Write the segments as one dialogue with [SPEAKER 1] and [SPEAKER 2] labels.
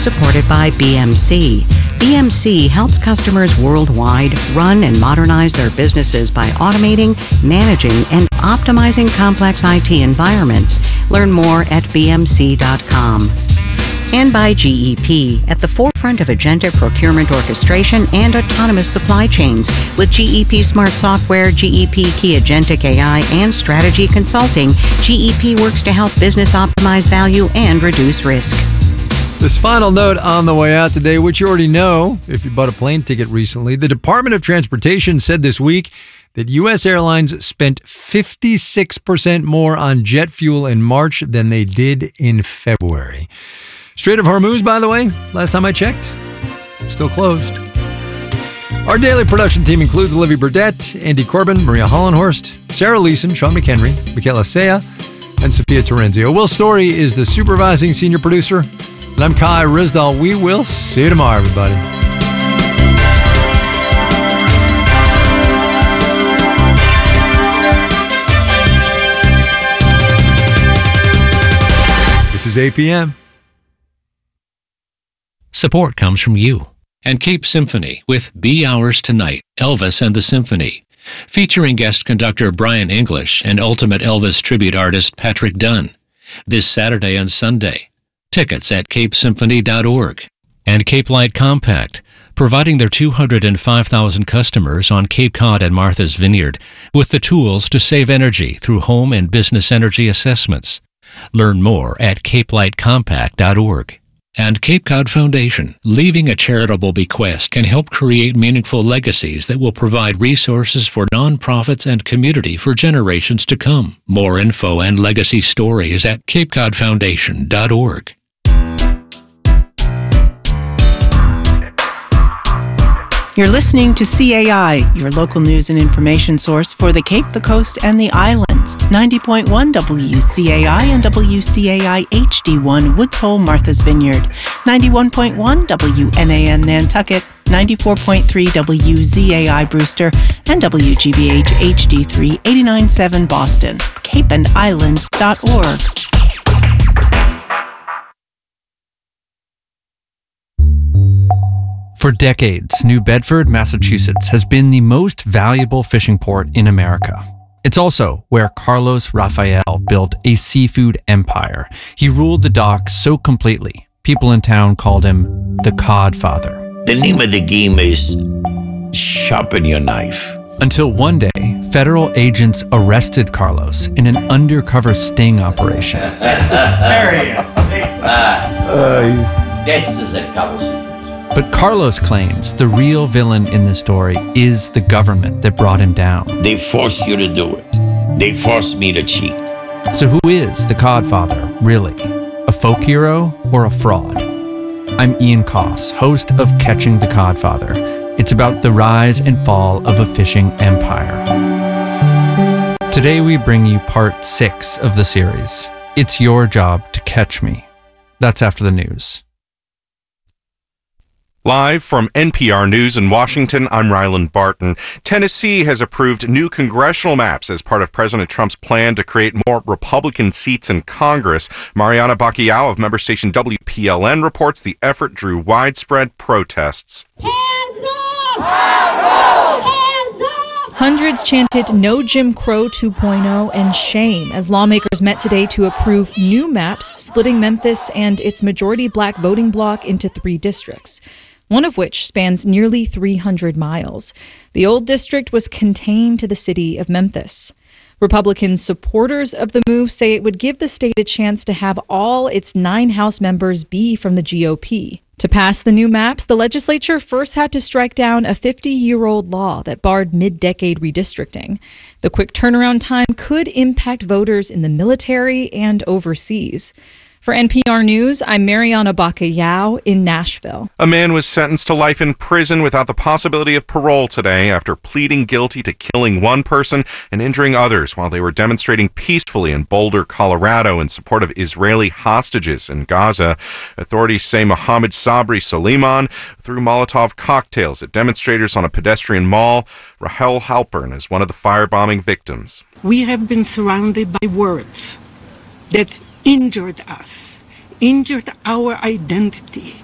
[SPEAKER 1] Supported by BMC. BMC helps customers worldwide run and modernize their businesses by automating, managing, and optimizing complex IT environments. Learn more at bmc.com. And by GEP, at the forefront of agenda procurement orchestration and autonomous supply chains. With GEP Smart Software, GEP Key Agentic AI, and Strategy Consulting, GEP works to help business optimize value and reduce risk.
[SPEAKER 2] This final note on the way out today, which you already know if you bought a plane ticket recently, the Department of Transportation said this week that U.S. airlines spent 56% more on jet fuel in March than they did in February. Strait of Hormuz, by the way, last time I checked, still closed. Our daily production team includes Olivia Burdett, Andy Corbin, Maria Hollenhorst, Sarah Leeson, Sean McHenry, Michaela Sea, and Sophia Terenzio. Will Story is the supervising senior producer. And I'm Kai Rizdal. We will see you tomorrow, everybody. This is APM.
[SPEAKER 3] Support comes from you and Cape Symphony with Be Ours Tonight, Elvis and the Symphony, featuring guest conductor Brian English and ultimate Elvis tribute artist Patrick Dunn, this Saturday and Sunday. Tickets at capesymphony.org. And Cape Light Compact, providing their 205,000 customers on Cape Cod and Martha's Vineyard with the tools to save energy through home and business energy assessments. Learn more at capelightcompact.org. And Cape Cod Foundation, leaving a charitable bequest can help create meaningful legacies that will provide resources for nonprofits and community for generations to come. More info and legacy stories at capecodfoundation.org.
[SPEAKER 4] You're listening to CAI, your local news and information source for the Cape, the Coast, and the Islands. 90.1 WCAI and WCAI HD1 Woods Hole, Martha's Vineyard. 91.1 WNAN Nantucket. 94.3 WZAI Brewster. And WGBH HD3 89.7 Boston. CapeandIslands.org.
[SPEAKER 5] For decades, New Bedford, Massachusetts has been the most valuable fishing port in America. It's also where Carlos Rafael built a seafood empire. He ruled the docks so completely, people in town called him the Codfather.
[SPEAKER 6] The name of the game is sharpen your knife.
[SPEAKER 5] Until one day, federal agents arrested Carlos in an undercover sting operation.
[SPEAKER 7] There he is.
[SPEAKER 6] This is a couple.
[SPEAKER 5] But Carlos claims the real villain in this story is the government that brought him down.
[SPEAKER 6] They forced you to do it. They forced me to cheat.
[SPEAKER 5] So who is the Codfather, really? A folk hero or a fraud? I'm Ian Koss, host of Catching the Codfather. It's about the rise and fall of a fishing empire. Today we bring you part 6 of the series. It's your job to catch me. That's after the news.
[SPEAKER 8] Live from NPR News in Washington, I'm Ryland Barton. Tennessee has approved new congressional maps as part of President Trump's plan to create more Republican seats in Congress. Mariana Bacallao of member station WPLN reports the effort drew widespread protests.
[SPEAKER 9] Hands up! Hands up! Hundreds chanted "No Jim Crow 2.0" and "Shame" as lawmakers met today to approve new maps splitting Memphis and its majority black voting bloc into 3 districts, one of which spans nearly 300 miles. The old district was contained to the city of Memphis. Republican supporters of the move say it would give the state a chance to have all its 9 House members be from the GOP. To pass the new maps, the legislature first had to strike down a 50-year-old law that barred mid-decade redistricting. The quick turnaround time could impact voters in the military and overseas. For NPR News, I'm Mariana Bacallao in Nashville.
[SPEAKER 8] A man was sentenced to life in prison without the possibility of parole today after pleading guilty to killing one person and injuring others while they were demonstrating peacefully in Boulder, Colorado in support of Israeli hostages in Gaza. Authorities say Mohammed Sabri Soliman threw Molotov cocktails at demonstrators on a pedestrian mall. Rahel Halpern is one of the firebombing victims.
[SPEAKER 10] We have been surrounded by words that injured us, injured our identity,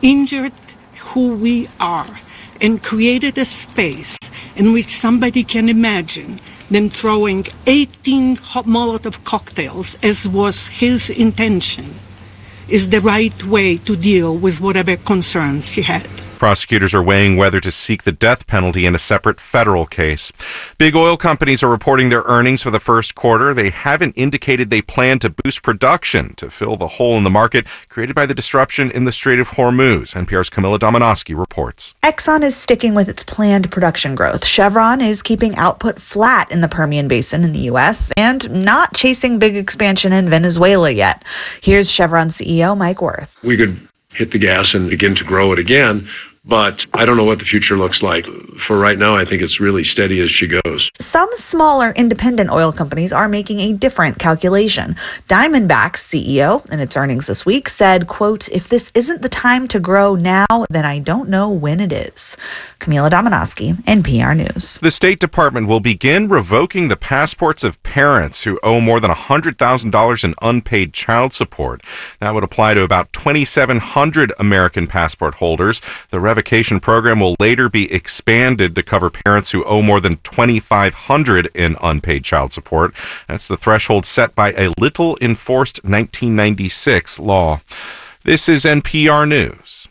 [SPEAKER 10] injured who we are and created a space in which somebody can imagine them throwing 18 Molotov cocktails, as was his intention, is the right way to deal with whatever concerns he had.
[SPEAKER 8] Prosecutors are weighing whether to seek the death penalty in a separate federal case. Big oil companies are reporting their earnings for the first quarter. They haven't indicated they plan to boost production to fill the hole in the market created by the disruption in the Strait of Hormuz. NPR's Camilla Domonoske reports.
[SPEAKER 11] Exxon is sticking with its planned production growth. Chevron is keeping output flat in the Permian Basin in the U.S. and not chasing big expansion in Venezuela yet. Here's Chevron CEO Mike Wirth.
[SPEAKER 12] We could hit the gas and begin to grow it again, but I don't know what the future looks like. For right now, I think it's really steady as she goes.
[SPEAKER 11] Some smaller independent oil companies are making a different calculation. Diamondback's CEO, in its earnings this week, said, quote, "If this isn't the time to grow now, then I don't know when it is." Camila Domonoske, NPR News.
[SPEAKER 8] The State Department will begin revoking the passports of parents who owe more than $100,000 in unpaid child support. That would apply to about 2,700 American passport holders. The revocation program will later be expanded to cover parents who owe more than $2,500 in unpaid child support. That's the threshold set by a little enforced 1996 law. This is NPR News.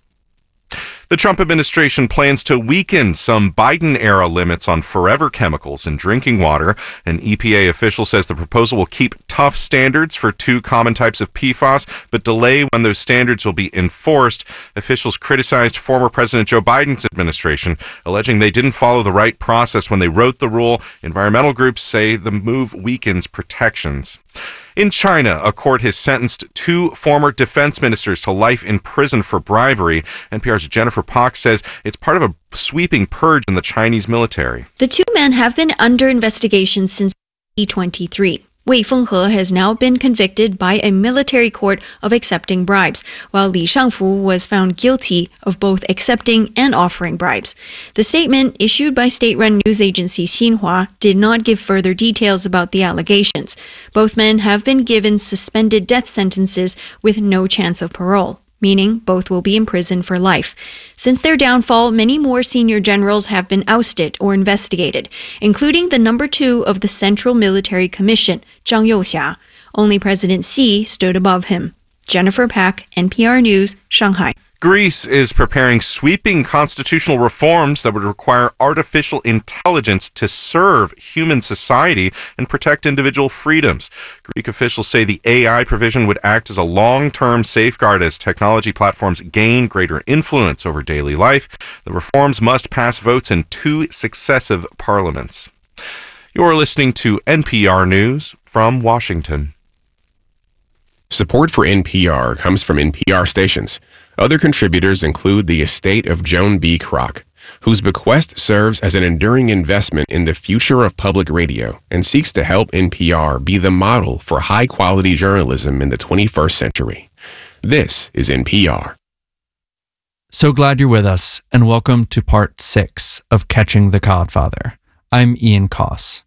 [SPEAKER 8] The Trump administration plans to weaken some Biden-era limits on forever chemicals in drinking water. An EPA official says the proposal will keep tough standards for two common types of PFAS, but delay when those standards will be enforced. Officials criticized former President Joe Biden's administration, alleging they didn't follow the right process when they wrote the rule. Environmental groups say the move weakens protections. In China, a court has sentenced two former defense ministers to life in prison for bribery. NPR's Jennifer Pak says it's part of a sweeping purge in the Chinese military.
[SPEAKER 13] The two men have been under investigation since 2023. Wei Fenghe has now been convicted by a military court of accepting bribes, while Li Shangfu was found guilty of both accepting and offering bribes. The statement issued by state-run news agency Xinhua did not give further details about the allegations. Both men have been given suspended death sentences with no chance of parole, meaning both will be imprisoned for life. Since their downfall, many more senior generals have been ousted or investigated, including the number 2 of the Central Military Commission, Zhang Youxia. Only President Xi stood above him. Jennifer Pak, NPR News, Shanghai.
[SPEAKER 8] Greece is preparing sweeping constitutional reforms that would require artificial intelligence to serve human society and protect individual freedoms. Greek officials say the AI provision would act as a long-term safeguard as technology platforms gain greater influence over daily life. The reforms must pass votes in 2 successive parliaments. You're listening to NPR News from Washington.
[SPEAKER 14] Support for NPR comes from NPR stations. Other contributors include the estate of Joan B. Kroc, whose bequest serves as an enduring investment in the future of public radio and seeks to help NPR be the model for high-quality journalism in the 21st century. This is NPR.
[SPEAKER 5] So glad you're with us, and welcome to part 6 of Catching the Codfather. I'm Ian Koss.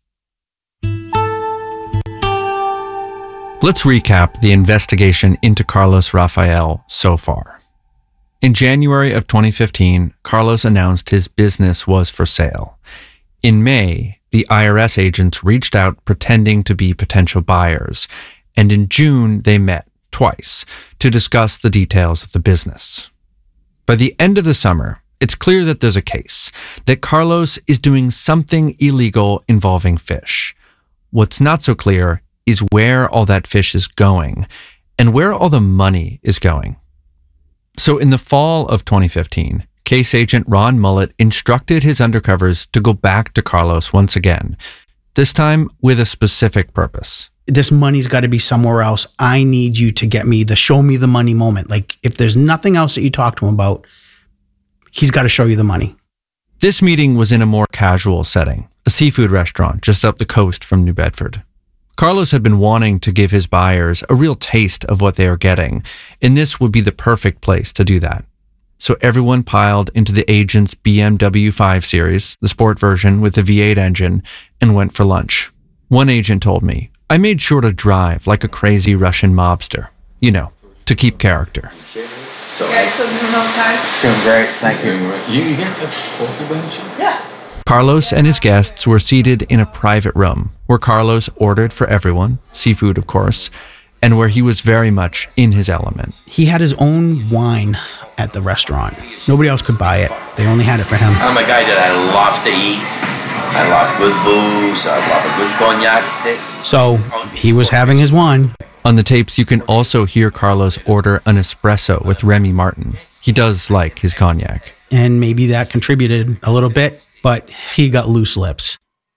[SPEAKER 5] Let's recap the investigation into Carlos Rafael so far. In January of 2015, Carlos announced his business was for sale. In May, the IRS agents reached out pretending to be potential buyers, and in June they met twice to discuss the details of the business. By the end of the summer, it's clear that there's a case, that Carlos is doing something illegal involving fish. What's not so clear is where all that fish is going and where all the money is going. So in the fall of 2015, case agent Ron Mullett instructed his undercovers to go back to Carlos once again, this time with a specific purpose.
[SPEAKER 15] This money's got to be somewhere else. I need you to get me the show me the money moment. Like, if there's nothing else that you talk to him about, he's got to show you the money.
[SPEAKER 5] This meeting was in a more casual setting, a seafood restaurant just up the coast from New Bedford. Carlos had been wanting to give his buyers a real taste of what they are getting, and this would be the perfect place to do that. So everyone piled into the agent's BMW 5 Series, the sport version with the V8 engine, and went for lunch. One agent told me, "I made sure to drive like a crazy Russian mobster, to keep character.
[SPEAKER 16] So, doing great, thank you. You guys have coffee by any chance? Yeah.
[SPEAKER 5] Carlos and his guests were seated in a private room where Carlos ordered for everyone, seafood of course, and where he was very much in his element.
[SPEAKER 15] He had his own wine at the restaurant. Nobody else could buy it. They only had it for him.
[SPEAKER 6] I'm a guy that I love to eat. I love good booze. I love a good cognac.
[SPEAKER 15] So he was having his wine.
[SPEAKER 5] On the tapes, you can also hear Carlos order an espresso with Remy Martin. He does like his cognac.
[SPEAKER 15] And maybe that contributed a little bit, but he got loose lips.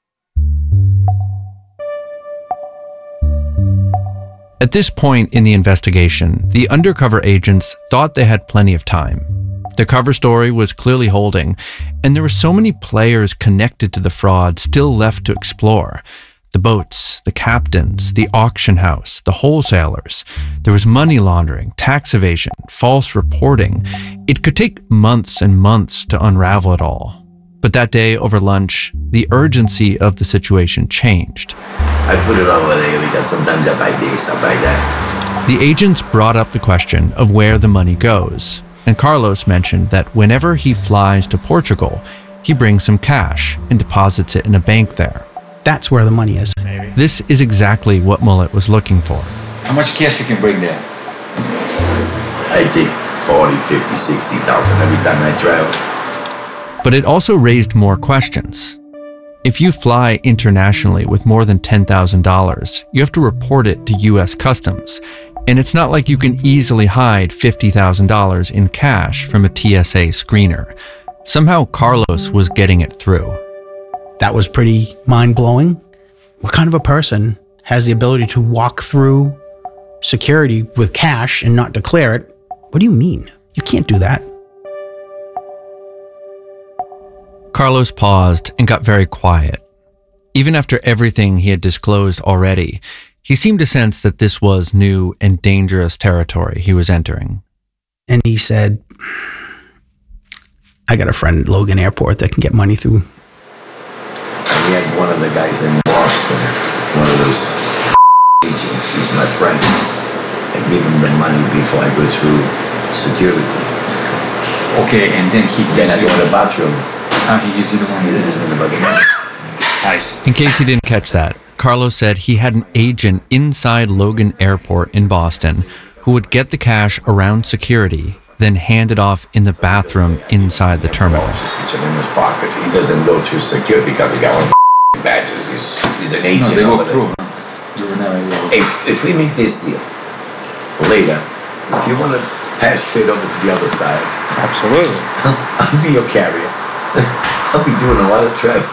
[SPEAKER 5] At this point in the investigation, the undercover agents thought they had plenty of time. The cover story was clearly holding, and there were so many players connected to the fraud still left to explore. The boats, the captains, the auction house, the wholesalers. There was money laundering, tax evasion, false reporting. It could take months and months to unravel it all. But that day over lunch, the urgency of the situation changed.
[SPEAKER 6] I put it over there because sometimes I buy this, I buy that.
[SPEAKER 5] The agents brought up the question of where the money goes, and Carlos mentioned that whenever he flies to Portugal, he brings some cash and deposits it in a bank there.
[SPEAKER 15] That's where the money is.
[SPEAKER 5] This is exactly what Mullet was looking for.
[SPEAKER 16] How much cash you can bring there?
[SPEAKER 6] I take 40, 50, 60,000 every time I travel.
[SPEAKER 5] But it also raised more questions. If you fly internationally with more than $10,000, you have to report it to US Customs. And it's not like you can easily hide $50,000 in cash from a TSA screener. Somehow Carlos was getting it through.
[SPEAKER 15] That was pretty mind-blowing. What kind of a person has the ability to walk through security with cash and not declare it? What do you mean? You can't do that.
[SPEAKER 5] Carlos paused and got very quiet. Even after everything he had disclosed already, he seemed to sense that this was new and dangerous territory he was entering.
[SPEAKER 15] And he said, I got a friend at Logan Airport that can get money through.
[SPEAKER 6] We had one of the guys in Boston, one of those agents, he's my friend. I give him the money before I go through security.
[SPEAKER 16] Okay, and then
[SPEAKER 6] I go in the bathroom.
[SPEAKER 16] He gives you the money. Nice.
[SPEAKER 5] In case you didn't catch that, Carlos said he had an agent inside Logan Airport in Boston who would get the cash around security, then hand it off in the bathroom inside the terminal.
[SPEAKER 6] It's in his pockets. He doesn't go through security because he got one badges. He's an agent.
[SPEAKER 16] No, they go through.
[SPEAKER 6] If we make this deal later, if you want to pass straight over to the other side,
[SPEAKER 16] absolutely.
[SPEAKER 6] I'll be your carrier. I'll be doing a lot of travel.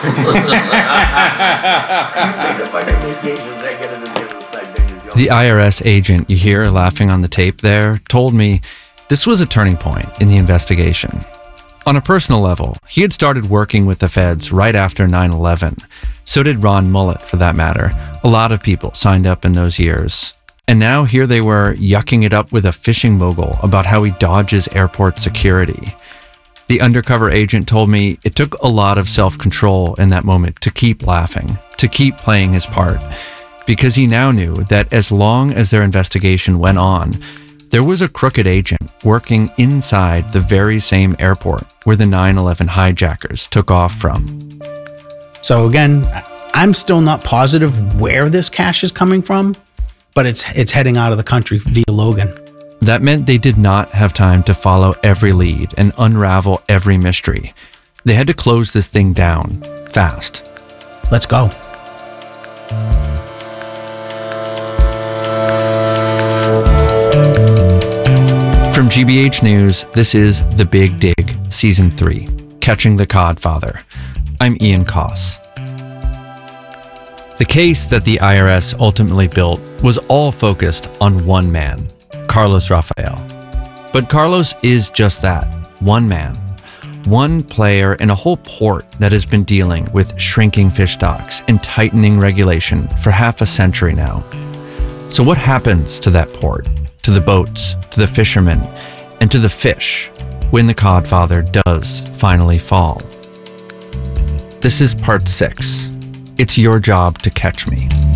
[SPEAKER 5] The IRS agent you hear laughing on the tape there told me this was a turning point in the investigation. On a personal level, he had started working with the feds right after 9/11. So did Ron Mullet, for that matter. A lot of people signed up in those years. And now here they were yucking it up with a fishing mogul about how he dodges airport security. The undercover agent told me it took a lot of self-control in that moment to keep laughing, to keep playing his part, because he now knew that as long as their investigation went on, there was a crooked agent working inside the very same airport where the 9/11 hijackers took off from.
[SPEAKER 15] So again, I'm still not positive where this cash is coming from, but it's heading out of the country via Logan.
[SPEAKER 5] That meant they did not have time to follow every lead and unravel every mystery. They had to close this thing down fast.
[SPEAKER 15] Let's go.
[SPEAKER 5] From GBH News, this is The Big Dig, Season 3, Catching the Codfather. I'm Ian Koss. The case that the IRS ultimately built was all focused on one man, Carlos Rafael. But Carlos is just that, one man, one player in a whole port that has been dealing with shrinking fish stocks and tightening regulation for half a century now. So what happens to that port, to the boats, to the fishermen, and to the fish when the Codfather does finally fall? This is part 6. It's your job to catch me.